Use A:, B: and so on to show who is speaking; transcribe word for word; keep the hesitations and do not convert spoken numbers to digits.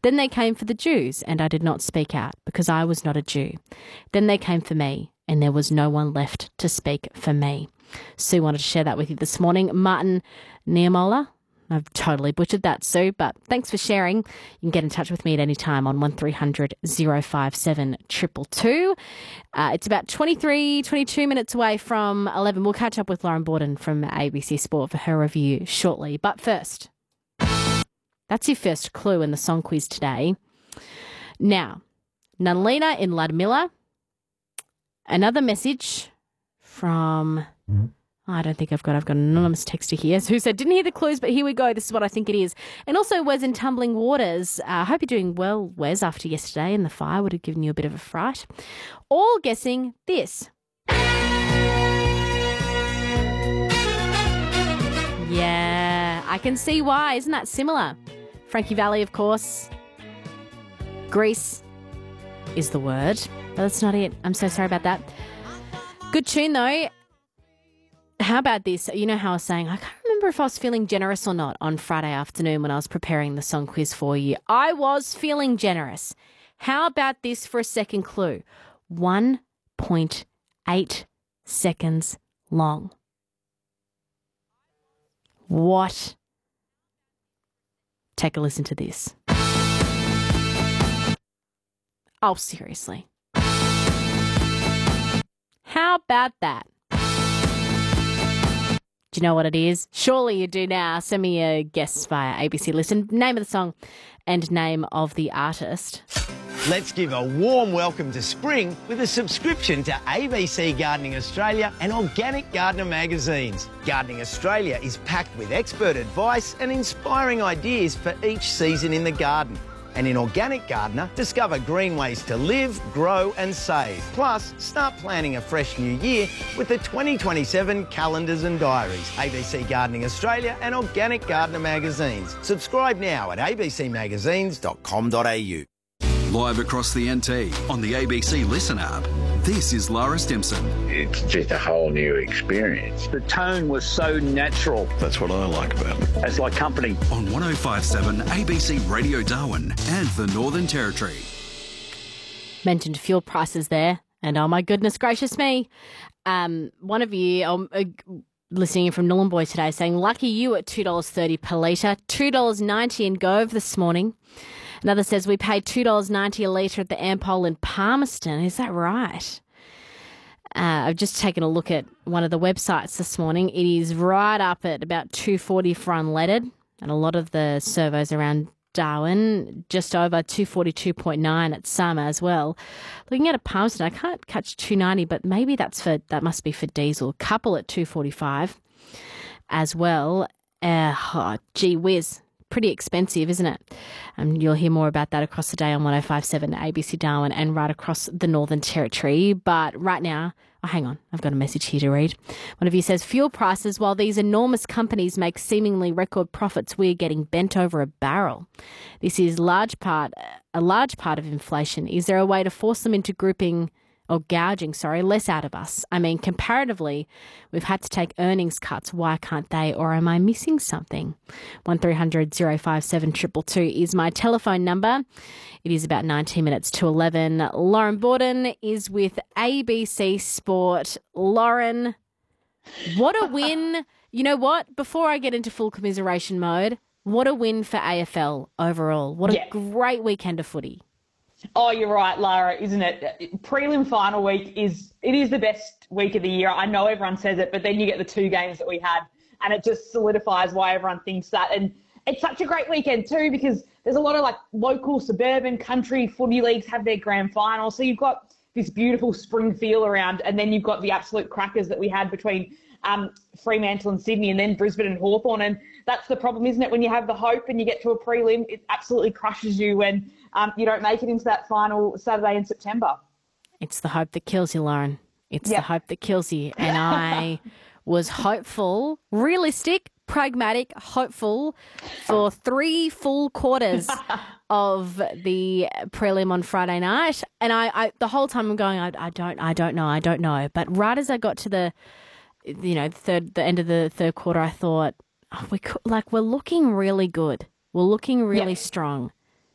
A: Then they came for the Jews, and I did not speak out, because I was not a Jew. Then they came for me, and there was no one left to speak for me. Sue wanted to share that with you this morning. Martin Niamola. I've totally butchered that, Sue, but thanks for sharing. You can get in touch with me at any time on one three hundred oh five seven two two two. Uh, it's about twenty-three, twenty-two minutes away from eleven. We'll catch up with Lauren Borden from A B C Sport for her review shortly. But first, that's your first clue in the song quiz today. Now, Nalina in Ludmilla. Another message from... I don't think I've got, I've got an anonymous texter here who said, didn't hear the clues, but here we go. This is what I think it is. And also Wes in Tumbling Waters. I uh, hope you're doing well, Wes, after yesterday and the fire would have given you a bit of a fright. All guessing this. Yeah, I can see why. Isn't that similar? Frankie Valli, of course. Grease is the word, but that's not it. I'm so sorry about that. Good tune, though. How about this? You know how I was saying, I can't remember if I was feeling generous or not on Friday afternoon when I was preparing the song quiz for you. I was feeling generous. How about this for a second clue? one point eight seconds long. What? Take a listen to this. Oh, seriously. How about that? Do you know what it is? Surely you do now. Send me a guess via A B C Listen. Name of the song and name of the artist.
B: Let's give a warm welcome to spring with a subscription to A B C Gardening Australia and Organic Gardener magazines. Gardening Australia is packed with expert advice and inspiring ideas for each season in the garden. And in Organic Gardener, discover green ways to live, grow and save. Plus, start planning a fresh new year with the twenty twenty-seven calendars and diaries. A B C Gardening Australia and Organic Gardener magazines. Subscribe now at a b c magazines dot com dot a u.
C: Live across the N T on the A B C Listen app. This is Lara Stimson.
D: It's just a whole new experience. The tone was so natural.
E: That's what I like about it.
D: It's like company.
C: On one oh five point seven A B C Radio Darwin and the Northern Territory.
A: Mentioned fuel prices there, and oh my goodness gracious me. Um, one of you um, uh, listening in from Nhulunbuy today saying, lucky you at two dollars thirty per litre, two dollars ninety in Gove this morning. Another says we paid two dollars ninety a litre at the Ampol in Palmerston. Is that right? Uh, I've just taken a look at one of the websites this morning. It is right up at about two forty for unleaded, and a lot of the servos around Darwin, just over two forty-two point nine at some as well. Looking at a Palmerston, I can't catch two ninety, but maybe that's for that must be for diesel. Couple at two forty-five as well. Uh, oh, gee whiz. Pretty expensive, isn't it? Um, you'll hear more about that across the day on one oh five point seven A B C Darwin and right across the Northern Territory. But right now, oh, hang on, I've got a message here to read. One of you says, fuel prices, while these enormous companies make seemingly record profits, we're getting bent over a barrel. This is large part, a large part of inflation. Is there a way to force them into grouping or gouging, sorry, less out of us? I mean, comparatively, we've had to take earnings cuts. Why can't they? Or am I missing something? one three hundred oh five seven two two two is my telephone number. It is about nineteen minutes to eleven. Lauren Borden is with A B C Sport. Lauren, what a win. You know what? Before I get into full commiseration mode, what a win for A F L overall. What a yeah. great weekend of footy.
F: Oh, you're right, Lara, isn't it? Prelim final week is it is the best week of the year. I know everyone says it, but then you get the two games that we had, and it just solidifies why everyone thinks that. And it's such a great weekend too, because there's a lot of like local, suburban, country footy leagues have their grand final. So you've got this beautiful spring feel around, and then you've got the absolute crackers that we had between um, Fremantle and Sydney, and then Brisbane and Hawthorn. And that's the problem, isn't it? When you have the hope and you get to a prelim, it absolutely crushes you when um, you don't make it into that final Saturday in September.
A: It's the hope that kills you, Lauren. It's
F: yep.
A: the hope that kills you. And I was hopeful, realistic, pragmatic, hopeful for three full quarters of the prelim on Friday night. And I, I the whole time I'm going, I, I don't, I don't know, I don't know. But right as I got to the, you know, the third, the end of the third quarter, I thought, oh, we could, like, we're looking really good. We're looking really
F: yep.
A: strong.